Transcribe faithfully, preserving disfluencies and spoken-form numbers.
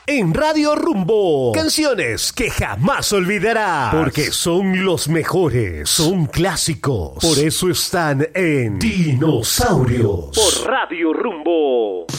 en Radio Rumbo. Canciones que jamás olvidarás, porque son los mejores, son clásicos. Por eso están en Dinosaurios. Por Radio Rumbo.